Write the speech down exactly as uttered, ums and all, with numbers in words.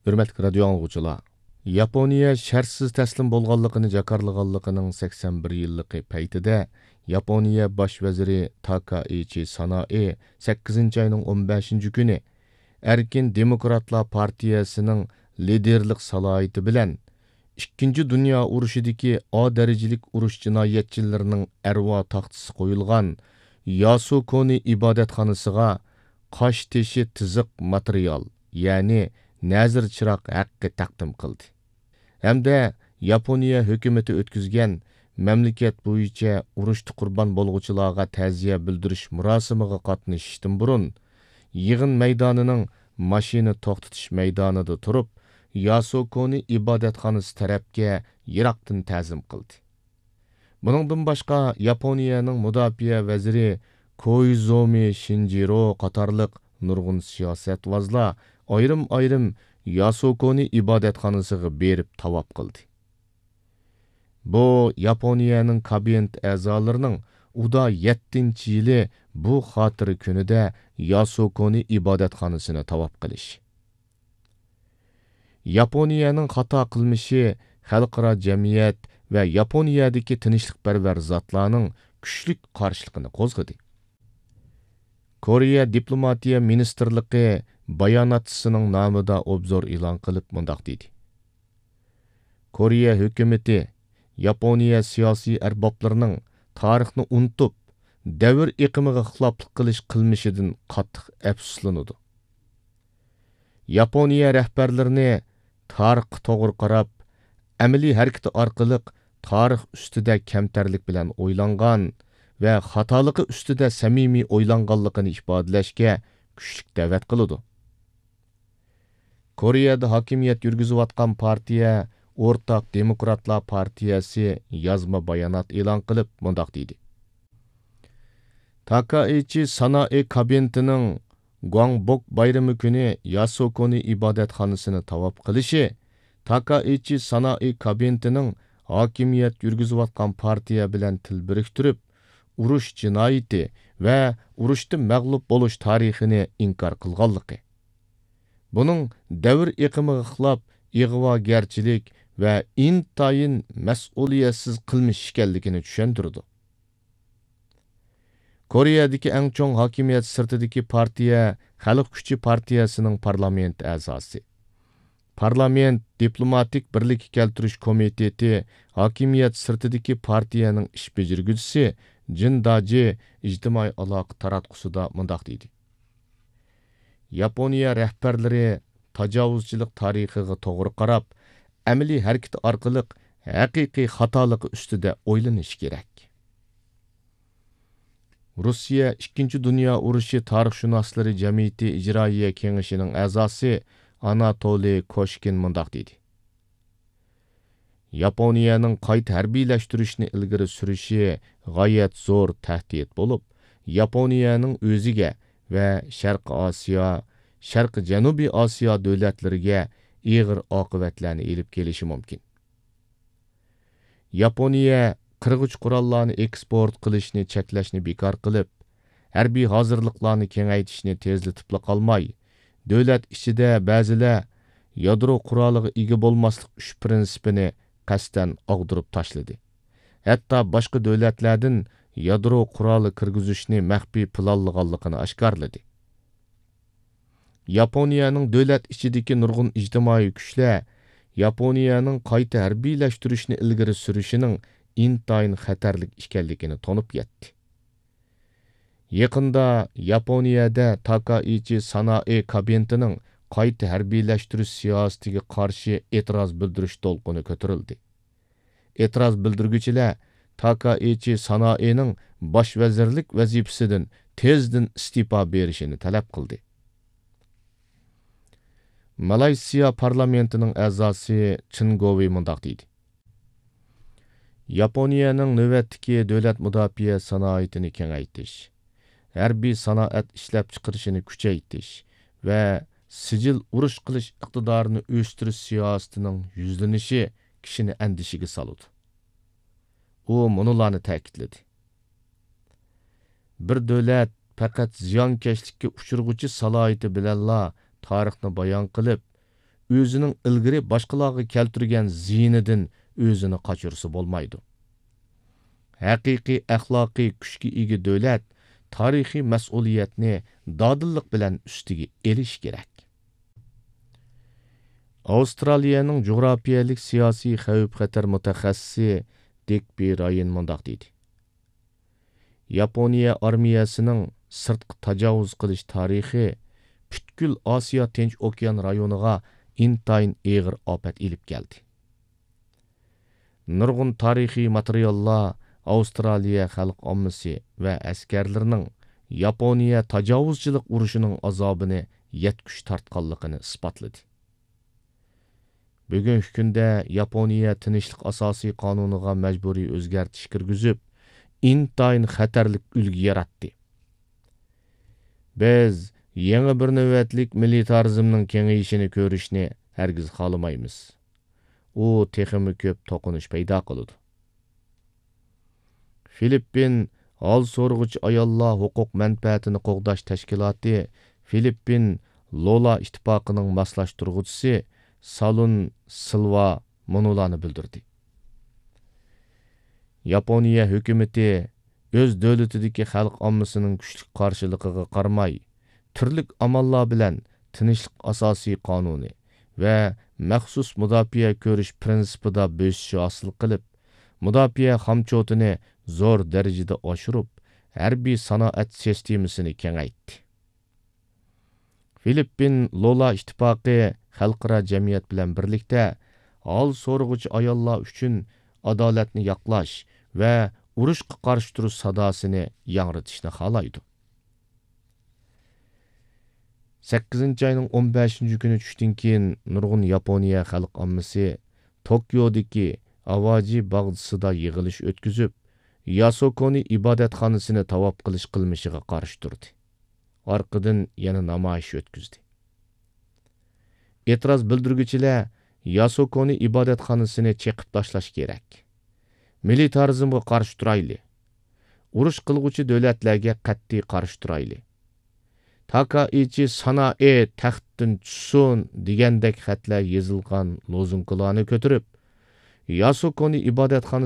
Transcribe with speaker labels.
Speaker 1: Hürmetli radio anlıqçılar, Yaponiya şərtsiz təslim bolğanlığını jakarlığanlığının sakson bir yıllığı paytida Yaponiya baş vaziri Takaichi Sanae sakkizinchi ayının o'n beshinchi günü Erkin Demokratlar Partiyasının liderlik salayeti bilen ikkinchi Dünya urushidagi A derecelik urush jinoyatchilarining arvo taxtisi qo'yilgan Yasukuni ibodatxonasiga qosh teshi tiziq material, ya'ni nazir chiroq haqqi taqdim qildi. Hamda Yaponiya hukumati o'tkazgan mamlakat bo'yicha urushda qurbon bo'lg'uvchilarga ta'ziya bildirish murosimiga qatnashishdan burun yig'in maydonining mashina to'xtatish maydonida turib, Yasukuni ibodatxonasi tarafga yiroqdan ta'zim qildi. Buningdan boshqa Yaponiyaning mudofaa vaziri Koizomi Shinjiro qatorliq nurg'un siyosatvozlar ayrim-ayrim Yasukuni ibodatxonasiga berib tavob qildi. Bu Yaponiyaning kabinет a'zolarining uda yettinchi yili bu xotira kunida Yasukuni ibodatxonasini tavob qilish. Yaponiyaning xato qilmishi xalqaro jamiyat va Yaponiyadagi tinchlikparvar zotlarning kuchli qarshiligini qo'zg'adi. Koreya diplomatiya ministerligi bayonotchisining nomida obzor e'lon qilib mundoq dedi. Koreya hukumati Yaponiya siyosiy arboblarining tarixni unutib, davr iqimiga xiloflik qilish qilmishidan qattiq afsuslanadi. Yaponiya rahbarlarini tarixga to'g'ri qarab, amaliy harakati orqali tarix ustida kamtarlik bilan o'ylangan va xatoligi ustida samimiy o'ylanganligini ifodalashga kuchli da'vat qiladi. Koreyada hokimiyat yurgizayotgan partiya O'rtaq Demokratlar partiyasi yozma bayonot e'lon qilib mundoq deydi. Takaichi Sanae kabinetining Gwangbok bayrami kuni Yasukuni ibodatxonasini tavob qilishi Takaichi Sanae kabinetining hokimiyat yurgizayotgan partiya bilan til biriktirib, urush jinoyati va urushda mag'lub bo'lish tarixini inkor qilganligi. Buning davr iqimiga xilof ig'vogarchilik va intayin mas'uliyatsiz qilmish ekanligini tushuntirdi. Koreyadagi eng chong hokimiyat sirtidagi partiya Xalq kuchi partiyasining parlament a'zosi. Parlament diplomatik birlik keltirish komiteti hokimiyat sirtidagi partiyaning ish bajirguvchisi Jindaji ijtimoiy aloqa taratqusida mundoq deydi. Yaponiya rahbarlari tajovuzchilik tarixiga to'g'ri qarab, amaliy harakat orqali haqiqiy xatoligi ustida o'ylanish kerak. Rossiya ikkinchi Dünya urushi tarixshunoslari jamiyati ijroiya kengashining a'zosi Anatoliy Koshkin mundoq deydi. Yaponiyaning qayta harbiylashtirishni ilgari surishi g'oyat zo'r tahdid bo'lib, Yaponiyaning o'ziga va Sharq Osiyo, Sharq Janubiy Osiyo davlatlariga ig'ir oqibatlarni elib kelishi mumkin. Yaponiya qirg'ich qurollarni eksport qilishni cheklashni bekor qilib, harbiy hozirliklarni kengaytirishni tezlatib qolmay, davlat ichida ba'zilar yadro quroliga ega bo'lmaslik uch prinsipini qasdan og'dirib tashladi. Hatto boshqa davlatlardan yadro quroli kirgizishni maxfiy planlaganligini oshkorladi. Yaponiyaning davlat ichidagi nurg'un ijtimoiy kuchlar Yaponiyaning qayta harbiylashtirishni ilgari surishining intayin xatarlik ekanligini tonib yetdi. Yaqinda Yaponiyada Takaichi Sanae kabinetining qayta harbiylashtirish siyosatiga qarshi e'tiroz bildirish to'lqini ko'tarildi. E'tiroz bildirguvchilar Takaichi Sanaening bosh vazirlik vazifasidan tezdan istifa berishini talab qildi. Malayziya parlamentining a'zosi Chingovi mundoq deydi. Yaponiyaning navbatdagi davlat mudofaa sanoatini kengaytirish, harbiy sanoat ishlab chiqarishini kuchaytirish va sijil urush qilish iqtidorini o'stirish siyosatining yuzlanishi kishini andishiga soladi. U munolarni ta'kidladi. Bir davlat faqat ziyonkashlikka uchirg'uchi salohiyati bilanla tarixni bayon qilib, өзінің ilgari boshqalarga keltirgan ziyinidan o'zini qochirsa bo'lmaydi. Haqiqiy axloqiy kuchga ega davlat tarixiy mas'uliyatni dodillik bilan ustiga elish kerak. Avstraliyaning jug'rofiyalik siyosiy xavf-xatar mutaxassisi Digby Ryan mundoq deydi. Yaponiya armiyasining sirtqi tajovuz qilish tarixi butkul Osiyo Tinch okean rayoniga intayin og'ir ofat ilib keldi. Nurg'un tarixiy materiallar Avstraliya xalq ommasi va askarlarining Yaponiya tajovuzchilik urushining azobini yetkush tartqanligini isbotladi. Bugungi kunda Yaponiya tinchlik asosiy qonuniga majburiy o'zgartish kirgizib, intayin xatarlik ulgi yaratdi. Biz yangi bir navbatlik militarizmning kengayishini ko'rishni hargiz xohlamaymiz. U texmi ko'p to'qinish paydo qiladi. Filippin hol so'rg'uchi ayollar huquq manfaatini qo'g'dash tashkiloti Filippin Lola ittifoqining moslashtiruvchisi Salun Silva munolarni bildirdi. Yaponiya hukumati o'z davlatidagi xalq ommasining kuchli qarshiligiga qaramay, turli amallar bilan tinchlik asosiy qonuni va maxsus mudofaa ko'rish prinsipida bo'sish hosil qilib, mudofaa xomchotini zo'r darajada oshirib, harbiy sanoat sistemasini kengaytdi. Filippin Lola ittifoqi xalqaro jamiyat bilan birlikda hol so'rg'uchi ayollar uchun adolatni yoqlash va urushga qarshi turish sadosini yangritishni xohlaydi. sakkizinchi oyning o'n beshinchi kuni tushdan keyin nurg'un Yaponiya xalq ommasi Tokiodagi Avaji bog'chisida yig'ilish o'tkazib, Yasukuni ibodatxonasini tavob qilish qilmishiga qarshi turdi. Orqadan yana namoyish o'tkazdi. E'tiroz bildiruvchilar Yasukuni ibodatxonasini cheqib tashlash kerak. Militarizmga qarshi turayli. Urush qilguvchi davlatlarga qat'iy qarshi turayli. Takaichi Sanae taxtdan tushsin degandek xatlar yozilgan lozunkalarni ko'tarib, Yasukuni ibodatxonasi